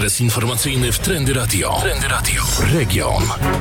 Adres informacyjny w Trendy Radio. Trendy Radio. Region.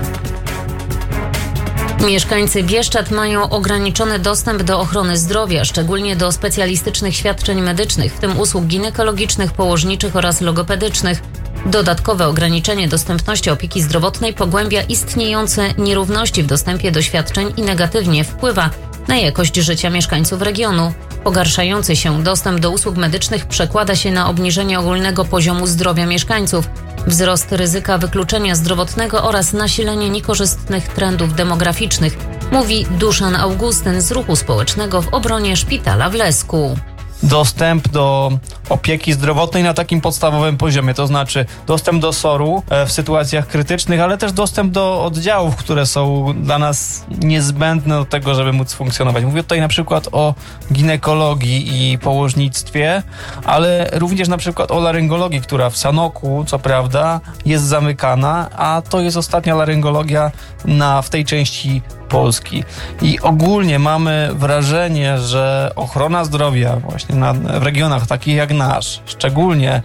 Mieszkańcy Bieszczad mają ograniczony dostęp do ochrony zdrowia, szczególnie do specjalistycznych świadczeń medycznych, w tym usług ginekologicznych, położniczych oraz logopedycznych. Dodatkowe ograniczenie dostępności opieki zdrowotnej pogłębia istniejące nierówności w dostępie do świadczeń i negatywnie wpływa na jakość życia mieszkańców regionu. Pogarszający się dostęp do usług medycznych przekłada się na obniżenie ogólnego poziomu zdrowia mieszkańców, wzrost ryzyka wykluczenia zdrowotnego oraz nasilenie niekorzystnych trendów demograficznych, mówi Duszan Augustyn z Ruchu Społecznego w obronie szpitala w Lesku. Dostęp do opieki zdrowotnej na takim podstawowym poziomie, to znaczy dostęp do SOR-u w sytuacjach krytycznych, ale też dostęp do oddziałów, które są dla nas niezbędne do tego, żeby móc funkcjonować. Mówię tutaj na przykład o ginekologii i położnictwie, ale również na przykład o laryngologii, która w Sanoku, co prawda, jest zamykana, a to jest ostatnia laryngologia w tej części Polski. I ogólnie mamy wrażenie, że ochrona zdrowia właśnie w regionach takich jak nasz, szczególnie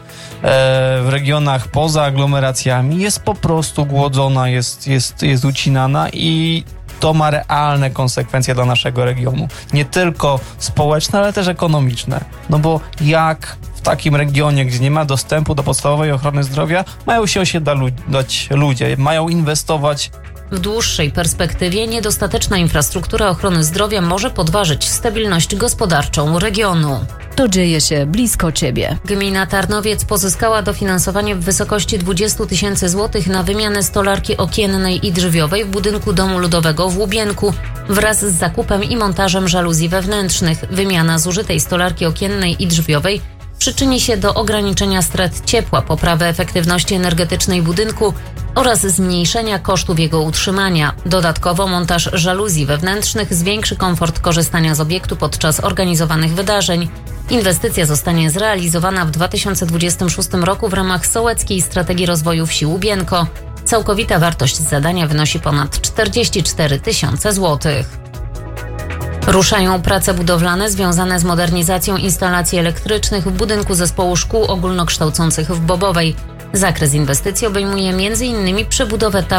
w regionach poza aglomeracjami, jest po prostu głodzona, jest ucinana i to ma realne konsekwencje dla naszego regionu. Nie tylko społeczne, ale też ekonomiczne. No bo jak w takim regionie, gdzie nie ma dostępu do podstawowej ochrony zdrowia, mają się osiedlać ludzie, mają inwestować. W dłuższej perspektywie niedostateczna infrastruktura ochrony zdrowia może podważyć stabilność gospodarczą regionu. To dzieje się blisko Ciebie. Gmina Tarnowiec pozyskała dofinansowanie w wysokości 20 000 złotych na wymianę stolarki okiennej i drzwiowej w budynku Domu Ludowego w Łubienku wraz z zakupem i montażem żaluzji wewnętrznych. Wymiana zużytej stolarki okiennej i drzwiowej przyczyni się do ograniczenia strat ciepła, poprawy efektywności energetycznej budynku oraz zmniejszenia kosztów jego utrzymania. Dodatkowo montaż żaluzji wewnętrznych zwiększy komfort korzystania z obiektu podczas organizowanych wydarzeń. Inwestycja zostanie zrealizowana w 2026 roku w ramach Sołeckiej Strategii Rozwoju Wsi Łubienko. Całkowita wartość zadania wynosi ponad 44 000 złotych. Ruszają prace budowlane związane z modernizacją instalacji elektrycznych w budynku Zespołu Szkół Ogólnokształcących w Bobowej. Zakres inwestycji obejmuje m.in. przebudowę